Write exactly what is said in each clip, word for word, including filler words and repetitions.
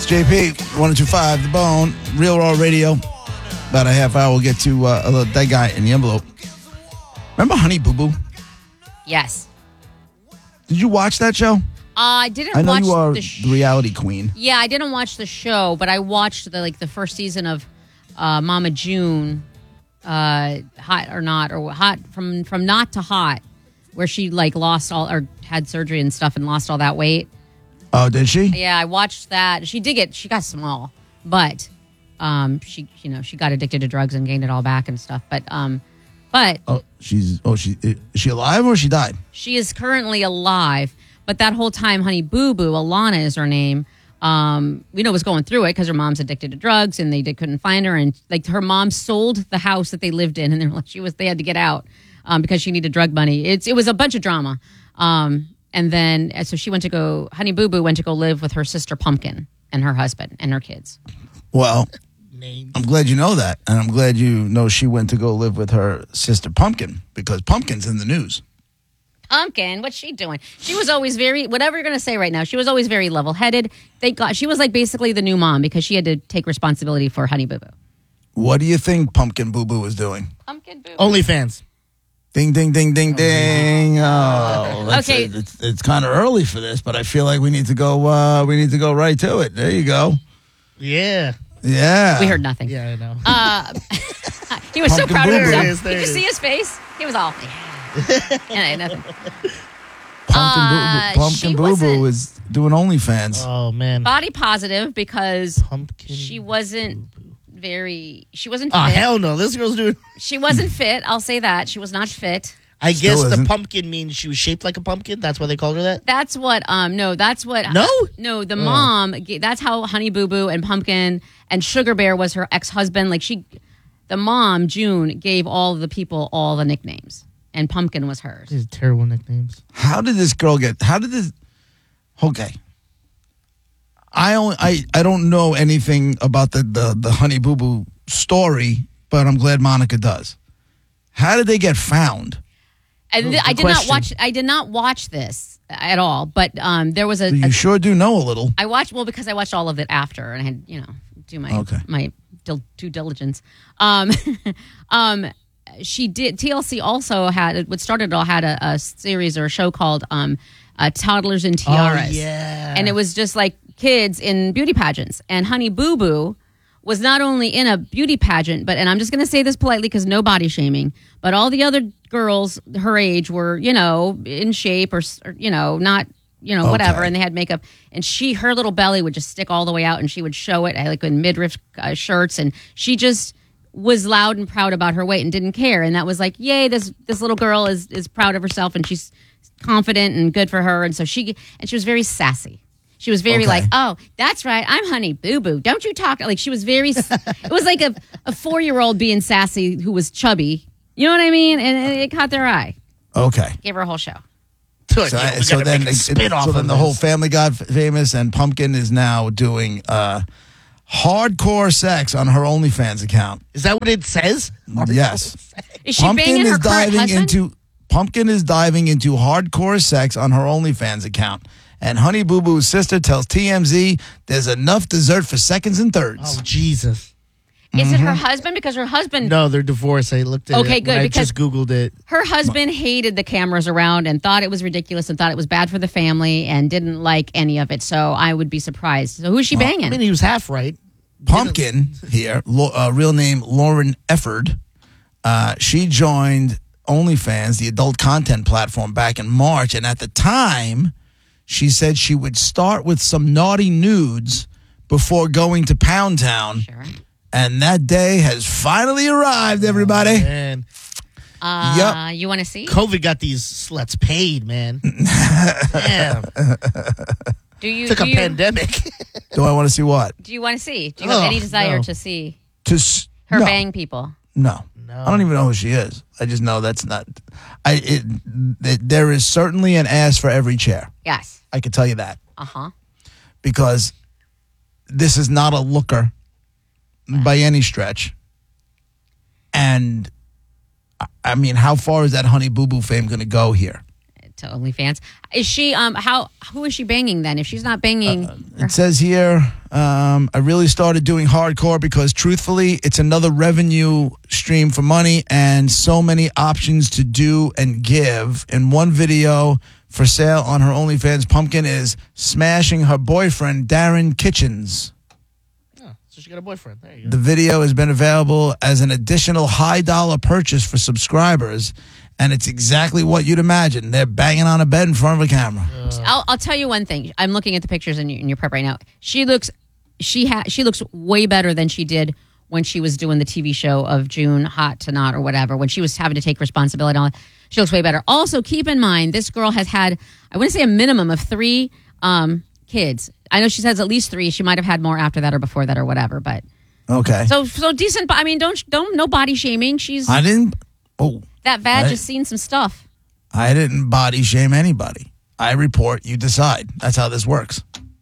It's J P, one oh two point five The Bone, Real Raw Radio. About a half hour, we'll get to uh, a little, that guy in the envelope. Remember Honey Boo Boo? Yes. Did you watch that show? Uh, I didn't I know watch you are the sh- the reality queen. Yeah, I didn't watch the show, but I watched the like the first season of uh, Mama June, uh, Hot or Not, or Hot from from Not to Hot, where she like lost all or had surgery and stuff and lost all that weight. Oh, did she? Yeah, I watched that. She did get, she got small, but um, she, you know, she got addicted to drugs and gained it all back and stuff. But, um, but Oh, she's, oh, she, is she alive or she died? she is currently alive. But that whole time, Honey Boo Boo, Alana is her name. Um, we know was going through it because her mom's addicted to drugs and they did, couldn't find her. And like her mom sold the house that they lived in, and they were like, she was, they had to get out um, because she needed drug money. It's, it was a bunch of drama. Um, And then, so she went to go, Honey Boo Boo went to go live with her sister Pumpkin and her husband and her kids. Well, I'm glad you know that. And I'm glad you know she went to go live with her sister Pumpkin, because Pumpkin's in the news. Pumpkin, what's she doing? She was always very, whatever you're going to say right now, she was always very level-headed. They got, she was like basically the new mom because she had to take responsibility for Honey Boo Boo. What do you think Pumpkin Boo Boo is doing? Pumpkin Boo Boo. OnlyFans. Ding, ding, ding, ding, ding. Oh, that's Okay. It. It's, it's kind of early for this, but I feel like we need to go. Uh, we need to go right to it. There you go. Yeah. Yeah. We heard nothing. Yeah, I know. Uh, he was so Pumpkin proud Boo of Boo. himself. There it is, there Did you it is. see his face? He was all, yeah. yeah nothing. Pumpkin Uh, Boo Boo. Pumpkin she Boo wasn't- Boo is doing OnlyFans. Oh, man. Body positive because Pumpkin. she wasn't very, she wasn't Oh, fit. hell no. This girl's doing. She wasn't fit. I'll say that. She was not fit. I Still guess the isn't. pumpkin means she was shaped like a pumpkin. That's why they called her that. That's what, um, no, that's what. No? no, the mom, ga- that's how Honey Boo Boo and Pumpkin and Sugar Bear was her ex-husband. Like she, the mom, June, gave all the people all the nicknames. And Pumpkin was hers. These are terrible nicknames. How did this girl get? How did this? Okay. I only, I I don't know anything about the the, the Honey Boo Boo story, but I'm glad Monica does. How did they get found? I, th- good I did not question. watch. I did not watch this at all. But um, there was a. You a sure do know a little. I watched well because I watched all of it after, and I had you know do my Okay. my dil- due diligence. Um, um, she did. T L C also had what started it all had a, a series or a show called um, uh, Toddlers and Tiaras. Oh, yeah. And it was just like kids in beauty pageants. And Honey Boo Boo was not only in a beauty pageant, but, and I'm just going to say this politely because no body shaming, but all the other girls her age were, you know, in shape or, or you know, not, you know, whatever. Okay. And they had makeup. And she, her little belly would just stick all the way out and she would show it like in midriff uh, shirts. And she just was loud and proud about her weight and didn't care. And that was like, yay, this, this little girl is, is proud of herself and she's confident and good for her. And so she, and she was very sassy. She was very Okay. like, oh, that's right. I'm Honey Boo Boo. Don't you talk like she was very. It was like a, a four year old being sassy who was chubby. You know what I mean? And it, it caught their eye. Okay. Gave her a whole show. So, So, yeah, we so gotta then, make a it- spin off so then of the whole this. family got f- famous, and Pumpkin is now doing uh, hardcore sex on her OnlyFans account. Is that what it says? Yes. Is she Pumpkin banging is her current diving husband? into Pumpkin is diving into hardcore sex on her OnlyFans account. And Honey Boo Boo's sister tells T M Z there's enough dessert for seconds and thirds. Oh, Jesus. Is it Mm-hmm. her husband? Because her husband, No, they're divorced. I looked at Okay, it. good, when I because- just Googled it. her husband hated the cameras around and thought it was ridiculous and thought it was bad for the family and didn't like any of it. So I would be surprised. So who's she banging? I mean, he was half right. Pumpkin here, lo- uh, real name Lauren Efford. Uh, she joined OnlyFans, the adult content platform, back in March, and at the time, she said she would start with some naughty nudes before going to Pound Town, Sure. and that day has finally arrived. Everybody, Man, Uh, Yep. You want to see? COVID got these sluts paid, man. Damn. Do you? Took do a you, pandemic. do I want to see what? Do you want to see? Do you have Oh, any desire no. to see To s- her no, bang people? No. No. I don't even know who she is. I just know that's not. I. It, it, there is certainly an ass for every chair. Yes. I can tell you that. Uh huh. Because this is not a looker by any stretch. And I- I mean, how far is that Honey Boo Boo fame going to go here? to OnlyFans. Is she? Um, how? Who is she banging then? If she's not banging, Uh, it says here, um, I really started doing hardcore because truthfully, it's another revenue stream for money and so many options to do and give. In one video for sale on her OnlyFans, Pumpkin is smashing her boyfriend, Darren Kitchens. Oh, so she got a boyfriend. There you go. The video has been available as an additional high dollar purchase for subscribers. And it's exactly what you'd imagine. They're banging on a bed in front of a camera. I'll, I'll tell you one thing. I'm looking at the pictures in your, in your prep right now. She looks, she ha- she looks way better than she did when she was doing the T V show of June Hot to Not or whatever. When she was having to take responsibility on it, she looks way better. Also, keep in mind this girl has had, I wouldn't say a minimum of three um, kids. I know she says at least three. She might have had more after that or before that or whatever. But Okay. so so decent. I mean, don't don't no body shaming. She's I didn't. Oh. that vag I- has seen some stuff. I didn't body shame anybody. I report, you decide. That's how this works.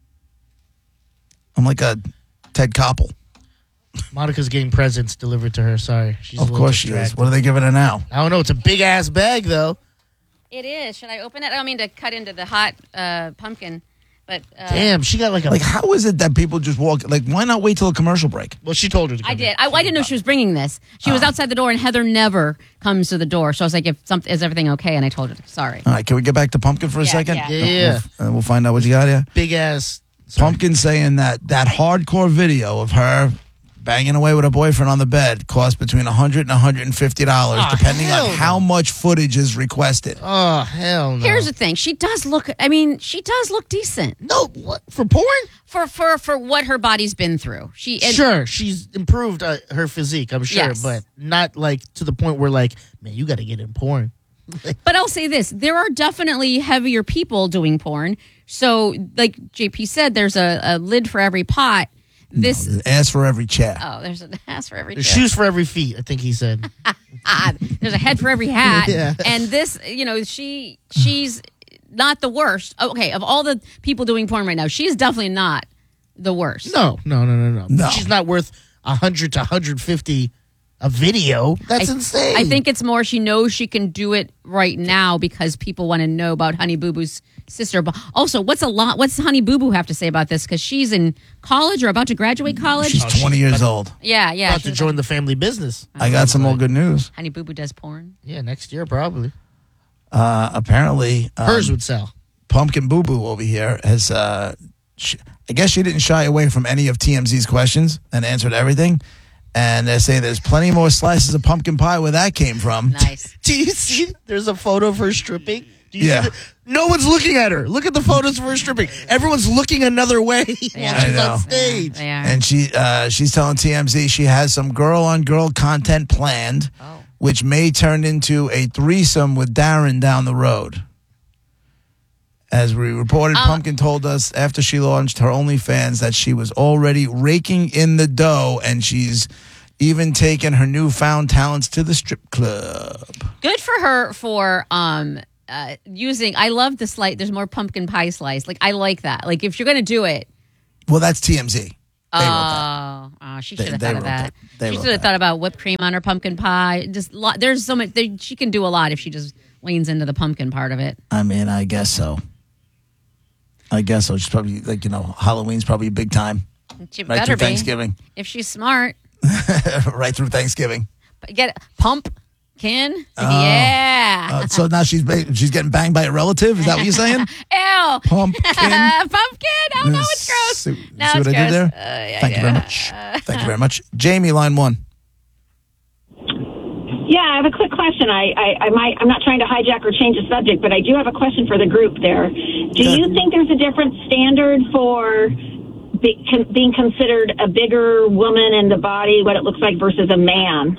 I'm like a Ted Koppel. Monica's getting presents delivered to her. Sorry. She's a Of little course she is. distracted. What are they giving her now? I don't know. It's a big ass bag, though. It is. Should I open it? I don't mean to cut into the hot uh, pumpkin, but uh, Damn, she got like a. Like, how is it that people just walk? Like, why not wait till a commercial break? well, she told her to come I did. in. I, I didn't know she was bringing this. She Ah. was outside the door, and Heather never comes to the door. So I was like, "If something is everything okay?" And I told her, "Sorry." All right, can we get back to Pumpkin for a Yeah, second? yeah. Yeah. We'll, uh, we'll find out what you got here. Big ass. sorry. Pumpkin saying that that hardcore video of her banging away with her boyfriend on the bed cost between one hundred dollars and one hundred fifty dollars, Oh, depending hell on no. how much footage is requested. Oh, hell no. Here's the thing: she does look. I mean, she does look decent No, what? For porn? for for for what her body's been through. She and Sure, she's improved uh, her physique, I'm sure, Yes. but not like to the point where, like, man, you got to get in porn. But I'll say this: there are definitely heavier people doing porn. So, like J P said, there's a, a lid for every pot. This There's ass for every chair. oh, there's an ass for every There's chair. shoes for every feet, I think he said. Ah, there's a head for every hat. Yeah. And this, you know, she she's not the worst. Okay, of all the people doing porn right now, she's definitely not the worst. No, no, no, no, no. No. She's not worth one hundred to one hundred fifty a video. That's I, insane. I think it's more she knows she can do it right now because people want to know about Honey Boo Boo's sister. But also, what's a lot? What's Honey Boo Boo have to say about this? Because she's in college or about to graduate college. She's Oh, she's twenty years about- old. yeah, yeah. about to she's join the family business. I got some more good news. Honey Boo Boo does porn. Yeah, next year probably. Uh, apparently, um, Hers would sell. Pumpkin Boo Boo over here has, uh, sh- I guess she didn't shy away from any of T M Z's questions and answered everything. And they're saying there's plenty more slices of pumpkin pie where that came from. Nice. Do you see? There's a photo of her stripping. Do you Yeah. see the, no one's looking at her. Look at the photos of her stripping. Everyone's looking another way while are. she's I know. on stage. They are. And she uh, she's telling T M Z she has some girl on girl content planned, Oh. which may turn into a threesome with Darren down the road. As we reported, Um, Pumpkin told us after she launched her OnlyFans that she was already raking in the dough, and she's even taken her newfound talents to the strip club. Good for her for um uh using. I love the slice. There's more pumpkin pie slice. Like I like that. Like if you're gonna do it. Well, that's T M Z. They Oh, wrote that. oh, she They- should have they thought of wrote that. that. They She wrote should have that. thought about whipped cream on her pumpkin pie. Just lo- there's so much. There, she can do a lot if she just leans into the pumpkin part of it. I mean, I guess so. I guess so. She's probably like, you know, Halloween's probably a big time. She Right better through be Thanksgiving. if she's smart. Right through Thanksgiving. But get it, pumpkin. Yeah. Uh, so now she's ba- she's getting banged by a relative. Is that what you're saying? Ew. Pumpkin. Pumpkin. Oh no, it's gross. See, No, see it's what I did gross. there? Uh, yeah, Thank you very yeah. much. Thank you very much. Jamie, line one. Yeah, I have a quick question. I, I, I might, I'm not trying to hijack or change the subject, but I do have a question for the group there. Do Good. you think there's a different standard for be, con, being considered a bigger woman in the body, what it looks like, versus a man?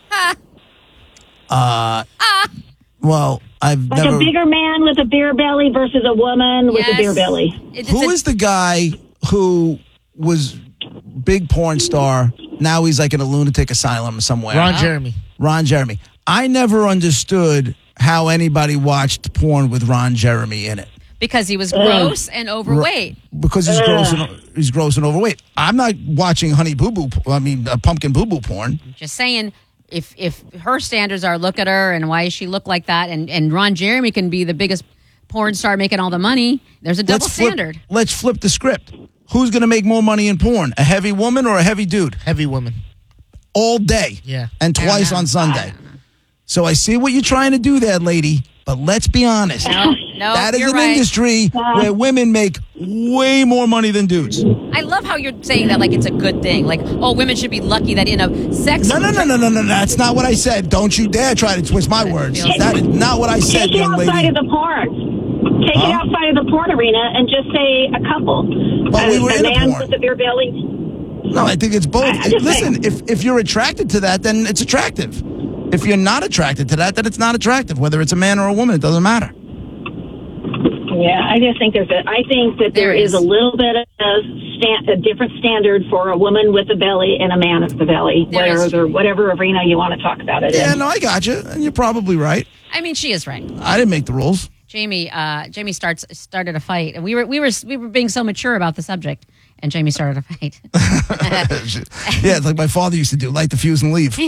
Uh, well, I've Like never. a bigger man with a beer belly versus a woman with a beer Yes. belly. It- it's Who a- is the guy who was big porn star? Now he's like in a lunatic asylum somewhere. Ron Jeremy. Ron Jeremy. I never understood how anybody watched porn with Ron Jeremy in it. because he was gross and overweight. Because he's gross and he's gross and overweight. I'm not watching Honey Boo Boo. I mean, uh, Pumpkin Boo Boo porn. Just saying, if if her standards are look at her and why does she look like that, and and Ron Jeremy can be the biggest porn star making all the money. There's a double let's flip, standard. Let's flip the script. Who's going to make more money in porn? A heavy woman or a heavy dude? Heavy woman. All day. Yeah. And I don't twice know. on I Sunday. don't know. So I see what you're trying to do there, lady. But let's be honest. No, no, that is you're an right. industry where women make way more money than dudes. I love how you're saying that like it's a good thing. Like, oh, women should be lucky that in a sex. No, no, no, no, no, no. That's not what I said. Don't you dare try to twist my words. feels- That is not what I said, Take it young outside lady. of the porn. Take Huh? it outside of the porn arena and just say a couple. But we were a in a man porn. with a beer belly. No, I think it's both. I- I just Listen, think- if if you're attracted to that, then it's attractive. If you're not attracted to that, then it's not attractive. Whether it's a man or a woman, it doesn't matter. Yeah, I just think there's a. I think that there There is is. a little bit of a, stand, a different standard for a woman with a belly and a man with a belly, There is. whatever whatever arena you want to talk about it Yeah, in. no, I got you, and you're probably right. I mean, she is right. I didn't make the rules. Jamie, uh, Jamie starts started a fight, and we were we were we were being so mature about the subject, and Jamie started a fight. Yeah, it's like my father used to do: light the fuse and leave.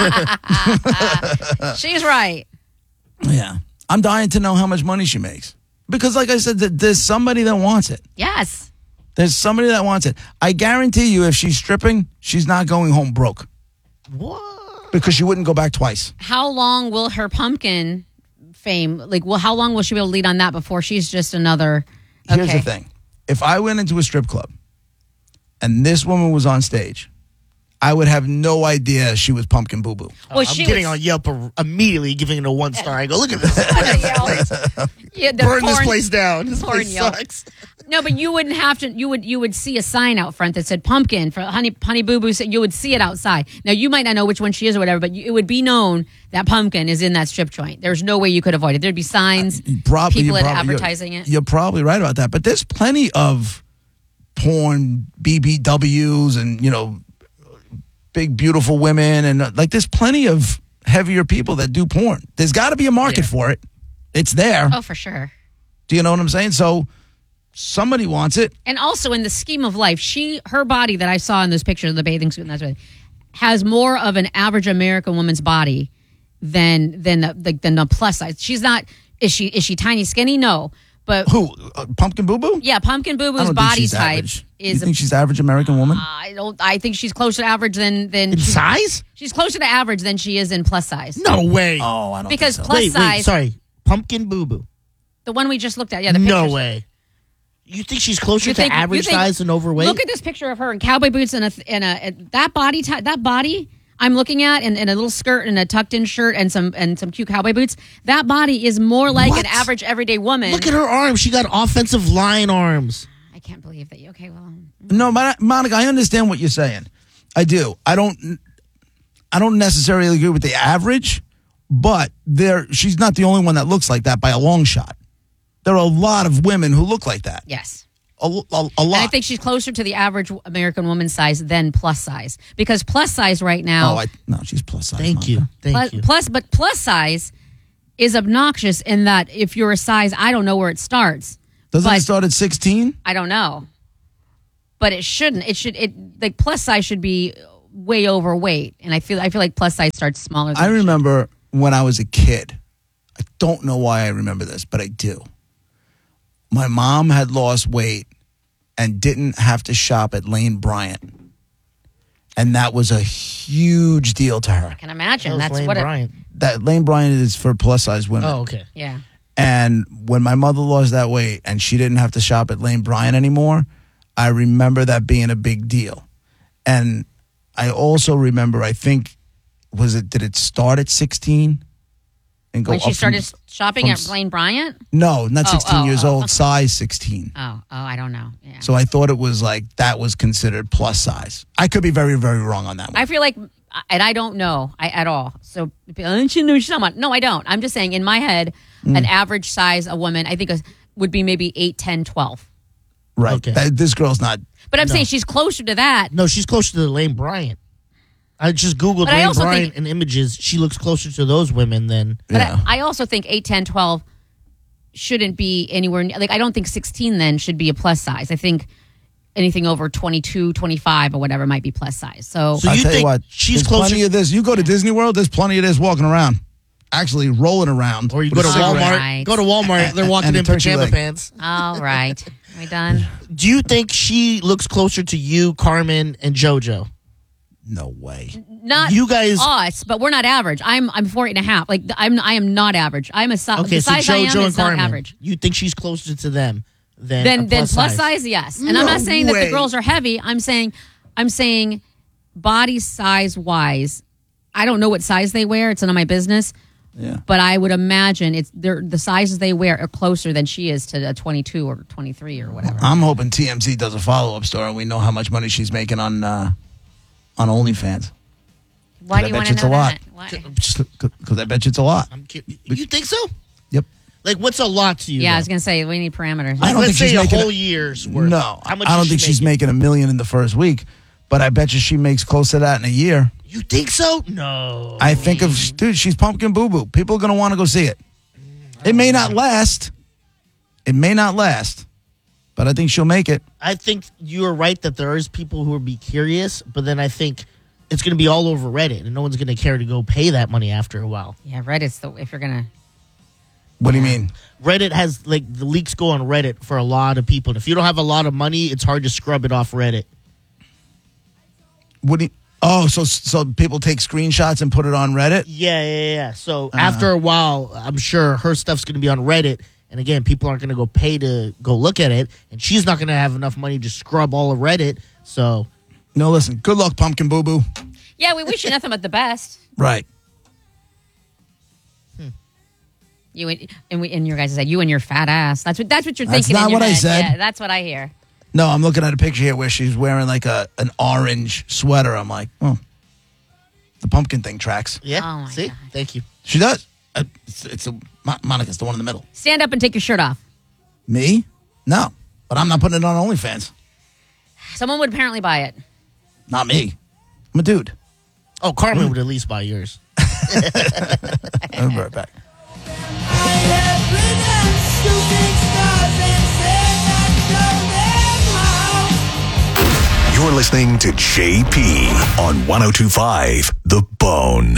She's right. Yeah, I'm dying to know how much money she makes because, like I said, th- there's somebody that wants it. Yes. There's somebody that wants it. I guarantee you, if she's stripping, she's not going home broke What? because she wouldn't go back twice. How long will her pumpkin fame? Like, well, how long will she be able to lead on that before she's just another? Okay. Here's the thing: if I went into a strip club and this woman was on stage, I would have no idea she was Pumpkin Boo Boo. Well, I'm she getting was, on Yelp ar- immediately, giving it a one star. I go, look at this. yeah, the Burn this porn- place down. This porn place Yelp. sucks. No, but you wouldn't have to. You would you would see a sign out front that said pumpkin for honey honey boo boo. You would see it outside. Now you might not know which one she is or whatever, but you, it would be known that pumpkin is in that strip joint. There's no way you could avoid it. There'd be signs, Probably, people you're that probably- advertising you're, it. You're probably right about that. But there's plenty of porn B B Ws and, you know, big, beautiful women. And uh, like there's plenty of heavier people that do porn. There's got to be a market Yeah. for it. It's there. Oh, for sure. Do you know what I'm saying? So somebody wants it. And also in the scheme of life, she her body that I saw in those pictures of the bathing suit and that sort of thing, has more of an average American woman's body than than the, the, than the plus size. She's not. Is she is she tiny, skinny? No, but Who? Uh, Pumpkin Boo Boo? yeah, Pumpkin Boo I Boo's don't think body she's type average. is. You think she's average American woman? I don't. I think she's closer to average than than In she's, size? she's closer to average than she is in plus size. No way. oh, I don't because think so. plus wait, size, wait, sorry. Pumpkin Boo Boo. the one we just looked at, yeah, the No pictures. way. You think she's closer You to think- you average think- size and overweight? Look at this picture of her in cowboy boots and a and a and that body type. That body I'm looking at, and, and a little skirt and a tucked in shirt and some and some cute cowboy boots. That body is more like What? an average everyday woman. Look at her arms. She got offensive line arms. I can't believe that. You okay? Well, No, Mon- Monica, I understand what you're saying. I do. I don't. I don't necessarily agree with the average, but there. She's not the only one that looks like that by a long shot. There are a lot of women who look like that. yes. A, a, a lot. And I think she's closer to the average American woman size than plus size, because plus size right now. Oh, I, no, she's plus size. Thank Monica. you. Thank plus, you. plus, but plus size is obnoxious in that if you're a size, I don't know where it starts. Doesn't But- it start at sixteen? I don't know, but it shouldn't. It should. It like plus size should be way overweight, and I feel. I feel like plus size starts smaller. Than I it should. remember when I was a kid. I don't know why I remember this, but I do. My mom had lost weight and didn't have to shop at Lane Bryant. And that was a huge deal to her. I can imagine. That was That's Lane what. It, Bryant. That Lane Bryant is for plus size women. Oh, okay. yeah. And when my mother lost that weight and she didn't have to shop at Lane Bryant anymore, I remember that being a big deal. And I also remember, I think, was it, did it start at sixteen? And go When she up started from- shopping from at s- Blaine Bryant. No, not Oh, sixteen oh, years oh. old, size sixteen. Oh, oh, I don't know. Yeah. So I thought it was like that was considered plus size. I could be very, very wrong on that one. I feel like, and I don't know I, at all. So, don't you know someone? No, I don't. I'm just saying, in my head, Mm. an average size a woman, I think, is, would be maybe eight, ten, twelve. right. Okay. That, this girl's not. But I'm No. saying she's closer to that. No, she's closer to Lane Bryant. I just Googled But I Lane also Bryant think- and images. She looks closer to those women than. But Yeah. I, I also think eight, ten, twelve shouldn't be anywhere near, like, I don't think sixteen then should be a plus size. I think anything over twenty-two, twenty-five or whatever might be plus size. So, So I'll you tell you think what. she's there's closer- plenty of this. You go to Disney World, there's plenty of this walking around. actually rolling around. Or you with go a to cigarette. Walmart. Right. Go to Walmart. They're walking And a in turkey pajama leg. pants. All right. Are we done? Do you think she looks closer to you, Carmen, and JoJo? No way. Not You guys- us, but we're not average. I'm I'm forty and a half. Like I'm I am not average. I'm a size. Okay, the so size I am JoJo and is not Carmen. average. You think she's closer to them than Then a then plus plus size? size, yes. And I'm No not saying that way. the girls are heavy. I'm saying I'm saying body size wise. I don't know what size they wear. It's none of my business. Yeah. But I would imagine it's they're, the sizes they wear are closer than she is to a twenty-two or twenty-three or whatever. I'm hoping T M Z does a follow-up story and we know how much money she's making on uh, on OnlyFans. Why I do you bet want you to it's know a lot. that? Why? Because I bet you it's a lot. I'm cu- you think so? Yep. Like, what's a lot to you? Yeah, I though? was gonna say we need parameters. I don't Let's think say she's a making whole a- year's worth. No, How much I don't is think she she's making a million in the first week, but I bet you she makes close to that in a year. You think so? No. I think of, dude, she's Pumpkin Boo Boo. People are going to want to go see it. It may not last. It may not last, but I think she'll make it. I think you're right that there is people who will be curious, but then I think it's going to be all over Reddit, and no one's going to care to go pay that money after a while. Yeah, Reddit's the if you're gonna. What do you mean? Reddit has, like, the leaks go on Reddit for a lot of people. And if you don't have a lot of money, it's hard to scrub it off Reddit. What do you, oh, so so people take screenshots and put it on Reddit? Yeah, yeah, yeah. So Uh-huh. after a while, I'm sure her stuff's going to be on Reddit. And again, people aren't going to go pay to go look at it. And she's not going to have enough money to scrub all of Reddit. So No, listen. Good luck, Pumpkin Boo Boo. Yeah, we wish you nothing but the best. Right. You and, and we and your guys said you and your fat ass. That's what that's what you're That's thinking. not in your what I head. said. Yeah, that's what I hear. No, I'm looking at a picture here where she's wearing like a an orange sweater. I'm like, oh, the pumpkin thing tracks. yeah, Oh, my see? God. Thank you. She does. Uh, it's, it's a, Mo- Monica's the one in the middle. Stand up and take your shirt off. Me? No. But I'm not putting it on OnlyFans. Someone would apparently buy it. Not me. I'm a dude. Oh, Carmen would at least buy yours. I'll be right back. You're listening to J P on ten twenty-five The Bone.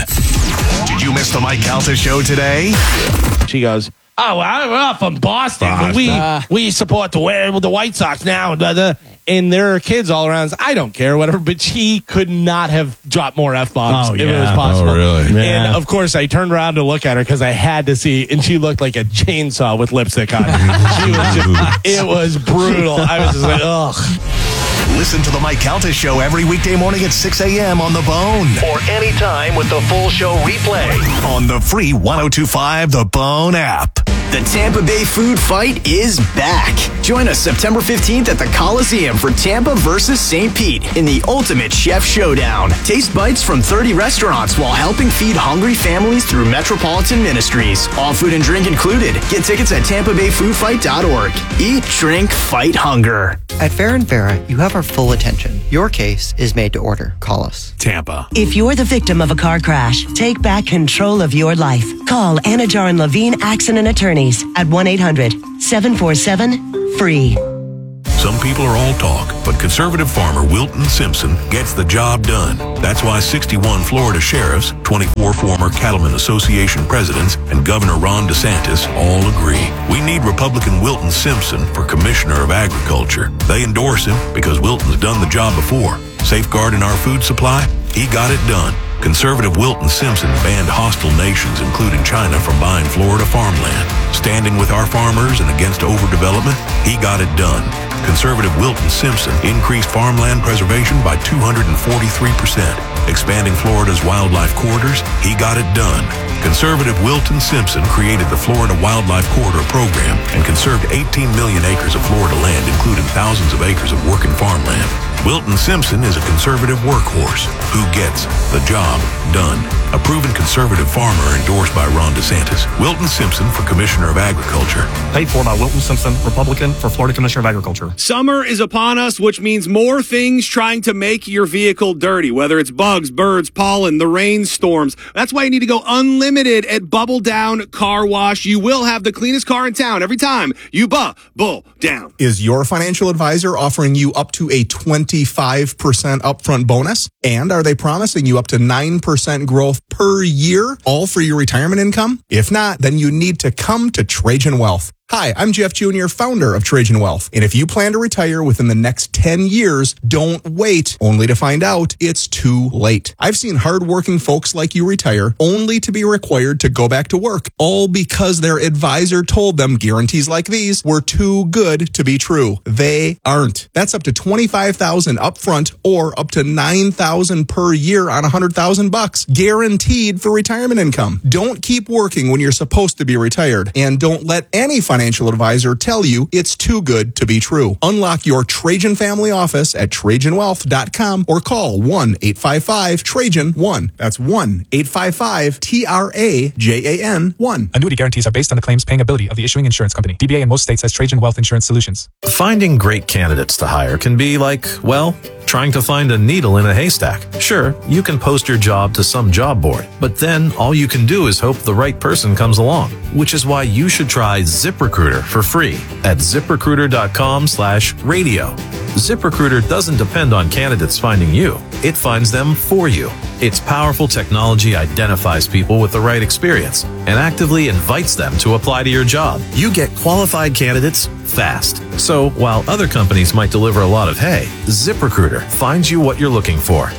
Did you miss the Mike Calta show today? She goes, "Oh, well, we're from Boston. but We we support the the White Sox now." And, uh, and there are kids all around. I don't care, whatever. But she could not have dropped more f bombs Oh, if it yeah. was possible. Oh, really? Yeah. And of course, I turned around to look at her because I had to see, and she looked like a chainsaw with lipstick on. She was just, it was brutal. I was just like, ugh. Listen to the Mike Calta show every weekday morning at six a.m. on The Bone. Or anytime with the full show replay on the free ten twenty-five The Bone app. The Tampa Bay food fight is back. Join us September fifteenth at the Coliseum for Tampa versus Saint Pete in the Ultimate Chef Showdown. Taste bites from thirty restaurants while helping feed hungry families through Metropolitan Ministries. All food and drink included. Get tickets at tampa bay food fight dot org. Eat, drink, fight hunger. At Farron Farah, you have our full attention. Your case is made to order. Call us. Tampa. If you're the victim of a car crash, take back control of your life. Call Anajar and Levine Accident Attorneys at one eight hundred seven four seven F R E E. Some people are all talk, but conservative farmer Wilton Simpson gets the job done. That's why sixty-one Florida sheriffs, twenty-four former Cattlemen Association presidents, and Governor Ron DeSantis all agree. We need Republican Wilton Simpson for Commissioner of Agriculture. They endorse him because Wilton's done the job before. Safeguarding our food supply? He got it done. Conservative Wilton Simpson banned hostile nations, including China, from buying Florida farmland. Standing with our farmers and against overdevelopment, he got it done. Conservative Wilton Simpson increased farmland preservation by two hundred forty-three percent. Expanding Florida's wildlife corridors, he got it done. Conservative Wilton Simpson created the Florida Wildlife Corridor Program and conserved eighteen million acres of Florida land, including thousands of acres of working farmland. Wilton Simpson is a conservative workhorse who gets the job done. A proven conservative farmer endorsed by Ron DeSantis. Wilton Simpson for Commissioner of Agriculture. Paid for by Wilton Simpson, Republican, for Florida Commissioner of Agriculture. Summer is upon us, which means more things trying to make your vehicle dirty, whether it's bugs, birds, pollen, the rainstorms. That's why you need to go unlimited unlimited at Bubble Down Car Wash. You will have the cleanest car in town every time you bubble down. Is your financial advisor offering you up to a twenty-five percent upfront bonus? And are they promising you up to nine percent growth per year, all for your retirement income? If not, then you need to come to Trajan Wealth. Hi, I'm Jeff Junior, founder of Trajan Wealth. And if you plan to retire within the next ten years, don't wait only to find out it's too late. I've seen hardworking folks like you retire only to be required to go back to work, all because their advisor told them guarantees like these were too good to be true. They aren't. That's up to twenty-five thousand dollars upfront or up to nine thousand dollars per year on one hundred thousand bucks, guaranteed for retirement income. Don't keep working when you're supposed to be retired, and don't let any financial financial advisor tell you it's too good to be true. Unlock your Trajan family office at Trajan Wealth dot com or call one eight five five Trajan one. That's one eight five five T R A J A N one. Annuity guarantees are based on the claims paying ability of the issuing insurance company. D B A in most states has Trajan Wealth Insurance Solutions. Finding great candidates to hire can be like, well, trying to find a needle in a haystack. Sure, you can post your job to some job board, but then all you can do is hope the right person comes along, which is why you should try ZipRecruiter for free at ZipRecruiter.com slash radio. ZipRecruiter doesn't depend on candidates finding you. It finds them for you. Its powerful technology identifies people with the right experience and actively invites them to apply to your job. You get qualified candidates fast. So while other companies might deliver a lot of hay, ZipRecruiter finds you what you're looking for.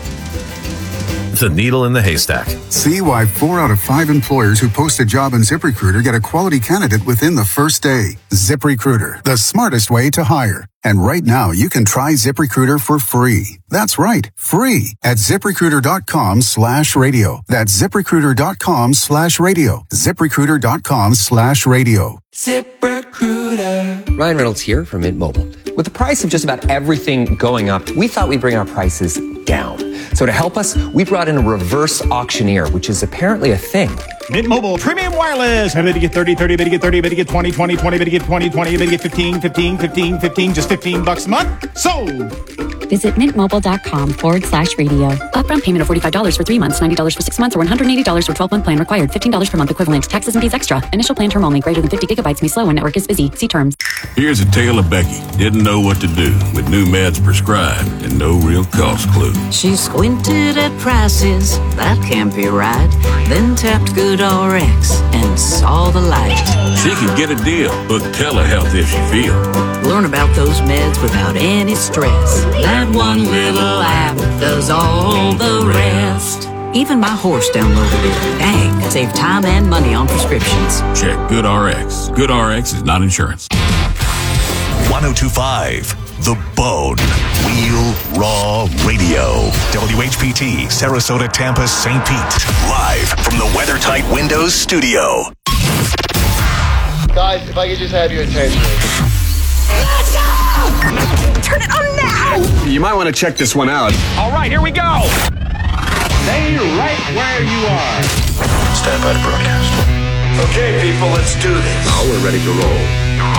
The needle in the haystack. See why four out of five employers who post a job in ZipRecruiter get a quality candidate within the first day. ZipRecruiter, the smartest way to hire. And right now, you can try ZipRecruiter for free. That's right, free at ZipRecruiter.com slash radio. That's ZipRecruiter.com slash radio. ZipRecruiter.com slash radio. ZipRecruiter. Ryan Reynolds here from Mint Mobile. With the price of just about everything going up, we thought we'd bring our prices down. So to help us, we brought in a reverse auctioneer, which is apparently a thing. Mint Mobile Premium Wireless. How to get thirty, thirty, to get thirty, to get twenty, twenty, twenty, to get twenty, twenty, to get fifteen, fifteen, fifteen, fifteen, just fifteen bucks a month. Sold. Visit mintmobile.com forward slash radio. Upfront payment of forty-five dollars for three months, ninety dollars for six months, or one hundred eighty dollars for twelve-month plan required. fifteen dollars per month equivalent. Taxes and fees extra. Initial plan term only. Greater than fifty gigabytes may slow when network is busy. See terms. Here's a tale of Becky. Didn't know what to do with new meds prescribed and no real cost clue. She squinted at prices. That can't be right. Then tapped GoodRx and saw the light. She can get a deal. Book telehealth if she feels. Learn about those meds without any stress. That one little app does all the rest. Even my horse downloaded it. Dang, save time and money on prescriptions. Check GoodRx. GoodRx is not insurance. one oh two point five The Bone. Real Raw Radio. W H P T, Sarasota, Tampa, Saint Pete. Live from the WeatherTight Windows studio. Guys, if I could just have your attention. Let's go! Turn it on now! You might want to check this one out. All right, here we go. Stay right where you are. Stand by to broadcast. Okay, people, let's do this. Now we're ready to roll.